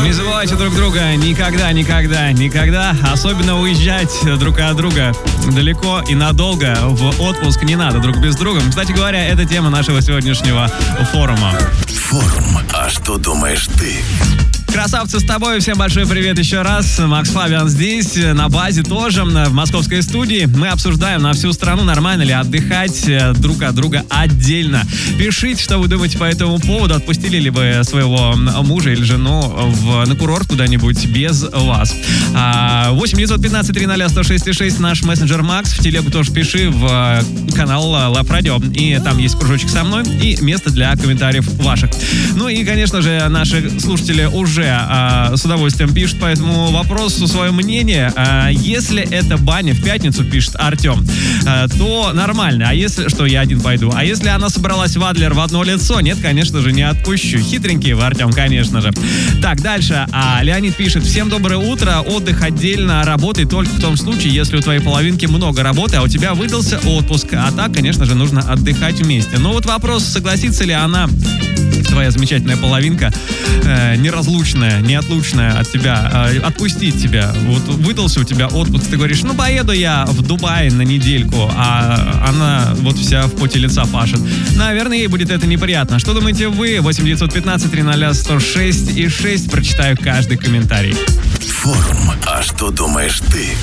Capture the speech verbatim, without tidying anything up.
Не забывайте друг друга никогда, никогда, никогда. Особенно уезжать друг от друга далеко и надолго в отпуск не надо друг без друга. Кстати говоря, это тема нашего сегодняшнего форума. Форум. А что думаешь ты? Красавцы, с тобой. Всем большой привет еще раз. Макс Фабиан здесь, на базе тоже, в московской студии. Мы обсуждаем на всю страну, нормально ли отдыхать друг от друга отдельно. Пишите, что вы думаете по этому поводу. Отпустили ли вы своего мужа или жену в, на курорт куда-нибудь без вас? восемь девятьсот пятнадцать триста сто шесть шесть наш мессенджер Макс. В телегу тоже пиши в канал Love Radio. И там есть кружочек со мной и место для комментариев ваших. Ну и, конечно же, наши слушатели уже а, с удовольствием пишут по этому вопросу свое мнение. А, если это баня в пятницу, пишет Артем, а, то нормально. А если, что я один пойду. А если она собралась в Адлер в одно лицо, нет, конечно же, не отпущу. Хитренький вы, Артем, конечно же. Так, дальше. А, Леонид пишет: всем доброе утро. Отдых отдельно, работай только в том случае, если у твоей половинки много работы, а у тебя выдался отпуск. А так, конечно же, нужно отдыхать вместе. Но вот вопрос, согласится ли она, твоя замечательная половинка, э, неразлучная, неотлучная от тебя, э, отпустить тебя. Вот выдался у тебя отпуск, ты говоришь: ну, поеду я в Дубай на недельку, а она вот вся в поте лица пашет. Наверное, ей будет это неприятно. Что думаете вы? восемь девятьсот пятнадцать триста сто шесть и шесть. Прочитаю каждый комментарий. Форум. А что думаешь ты?